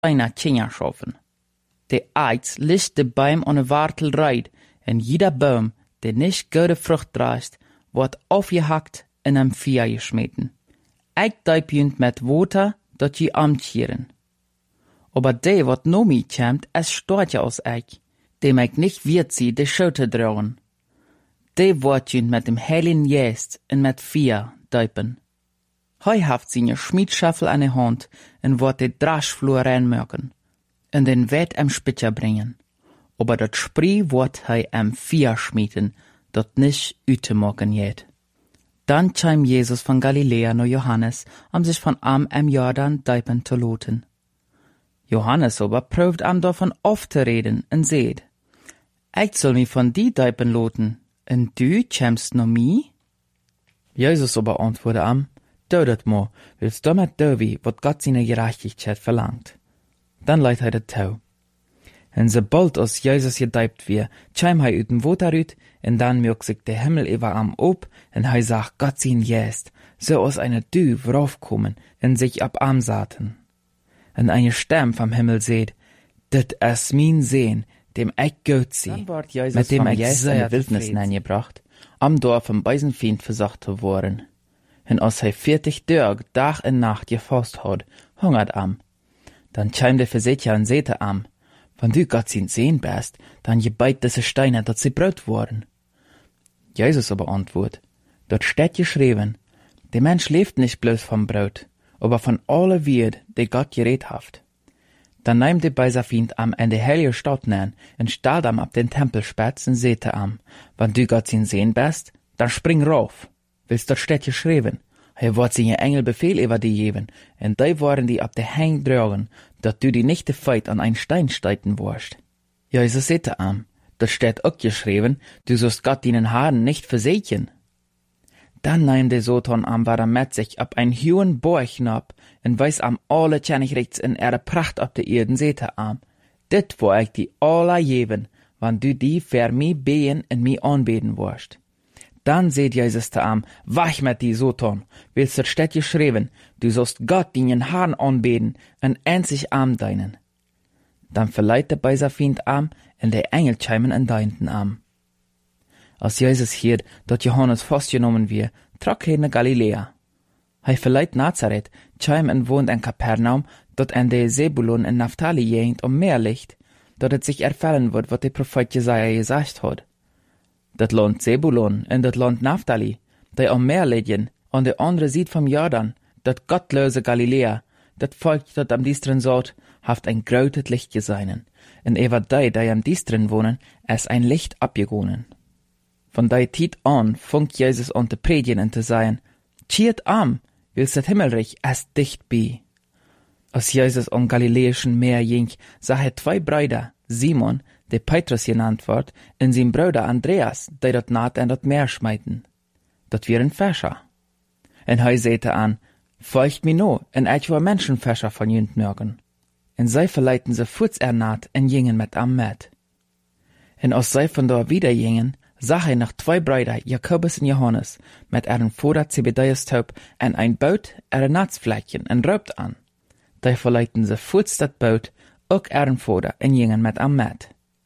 einer Tjinger schaffen. Der Eiz licht de Baum an de Wartel reit, en jeder Baum, der nicht gute Frucht trägt, wird aufgehackt in einem Feuer geschmeten. Ich deipjünt mit Water, dat je amtjieren. Aber der, wat no mi kämmt, es stort ja aus ich, dem ich nicht wird sie de Schote drauen. Der wird jünt mit dem Heiligen Geist und mit Feuer deipen. Hei haft seine Schmiedschaffel an der Hand und wird de Draschflur reinmögen und den Wett am Spitzer bringen. Aber dat Spree wird hei am Feuer schmieden, dat nicht ütemogen jet. Dann kam Jesus von Galiläa nach Johannes, sich von am Jordan deipen zu loten. Johannes aber prüft am davon oft zu reden und seht, ich soll mich von die deipen loten, und du kämst no mi? Jesus aber antwortet am, dödet mo, willst du mit dovi, wat Gott seine Gerechtigkeit verlangt. Dann leitet er det Tau. Und sobald aus Jesus gedeipt wir, käm hei ut dem Water ut, und dann mög sich der Himmel über am ob, und hei sagt Gott sein Jest, so aus einer Dü raufkommen, und sich ab am saten. Und eine Stimme vom Himmel seht, dit es min sehen, dem ich gut sie, mit dem ich sehr Wildnis gebracht, am Dorf vom Beisenfiend versacht zu worden. Und als hei 40 Dörg Tag und Nacht gefasst hat, hungert am. Dann käm der Versetzer und sehte am, wenn du Gott sein Sehen bist, dann gebeit diese Steine, dat sie Brot worden. Jesus aber antwortet, dort steht geschrieben, der Mensch lebt nicht bloß vom Brot, aber von alle Wied, die Gott geredet haft. Dann nahm der Beiserfiend am in der heilige Stadt nähen und stellt am ab den Tempelspitz und sehte am, wenn du Gott sein Sehen bist, dann spring rauf. Willst dort steht geschrieben, er wird seine Engel Befehl über die geben, und die wollen die ab der Hang tragen, dat du die nicht de Feit an ein Stein steiten wirst. Jesus sehte am, dort steht auch geschrieben, du sollst Gott deinen Haaren nicht versehen. Dann nahm der Soton am, war mit sich ab ein hohen Borg nab, und weiß am alle tjennig rechts in ihre Pracht ab der Erden sehte am. Dit wo ich die alle geben, wann du die für mi behen und mi anbeten wirst. Dann seht Jesus da am, wach mit die Soton, willst dort steht geschrieben, du sollst Gott deinen Haaren anbeten und einzig arm deinen. Dann verleiht der Beiserfiend am, und der Engel cheimen an deinten am. Als Jesus hiert, dort Johannes festgenommen wird, trok er nach Galiläa. Hei verleiht Nazareth, cheim und wohnt in Kapernaum, dort an der Sebulon in Naphtali gegend Meer liegt, dort es sich erfüllen wird, was der Prophet Jesaja gesagt hat. Dat Land Sebulon und dat Land Naphtali, die am Meer liegen, an der andere Seite vom Jordan, dat gottlose Galiläa, dat Volk, dat am diestren sagt, haft ein grautet Licht geseinen, und ewer die am diestren wohnen, es ein Licht abgegonen. Von dei Tiet an funkt Jesus an te predigen und te sagen, Chiert am, willst dat Himmelreich es dicht bi. Als Jesus am Galiläischen Meer ging, sah er 2 Brüder, Simon, der Petrus genannt wird, und sein Bruder Andreas, die dort naht in das Meer schmeiten. Dat wären Fäscher. Und hei sehte an, folgt mi no, und ich war Menschenfäscher von jünt mögen. Und sei verleiten se Futs ernaht und gingen mit am Met. Und als sei von da wieder gingen, sah er nach 2 Brüder, Jakobus und Johannes, mit ihrem Vater Zebedeus Taub, und ein Boot, ihre Natzfleckchen, und raubt an. Da verleiten se Futs dat Boot, auch ihren Vater, und gingen mit am Met.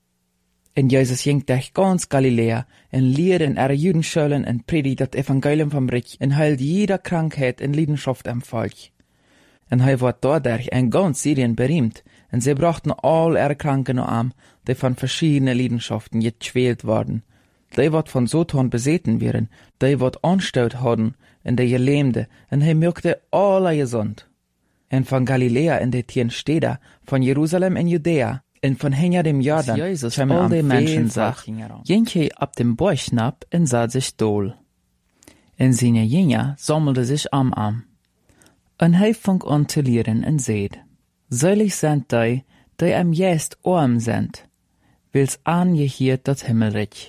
Und Jesus ging durch ganz Galiläa und lehrt in ihre Judenschulen und predigt das Evangelium vom Reich und heilt jeder Krankheit und Leidenschaft am Volk. Und er wurde dadurch in ganz Syrien berühmt, und sie brachten all ihre Kranken an, die von verschiedenen Leidenschaften gequält worden. Die wird von Satan beseten werden, die wird Anstalt haben, und die Gelähmte, und er möchte alle gesund. Und von Galiläa in die 10 Städte, von Jerusalem in Judäa, und von hinter dem Jordan, Jesus all die Menschen sagt, ging ab dem Bäuchnab und sah sich dohl. Und seine Jünger sammelte sich am. Und er fing an zu lehren und seht, selig sind die am jest arm sind, wils angehiert das Himmelreich.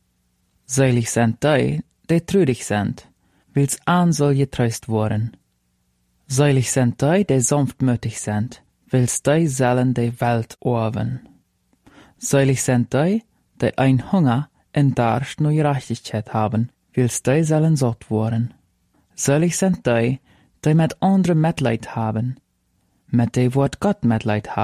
Selig sind die trüdig sind, wils an soll getröst worden. Selig sind die sanftmütig sind, wils die sollen die Welt erben. Selig sind die ein Hunger und Durst nach Gerechtigkeit haben, wils die sollen satt worden. Selig sind die mit anderen Mitleid haben. mit dem Wort Gott Mitleid haben.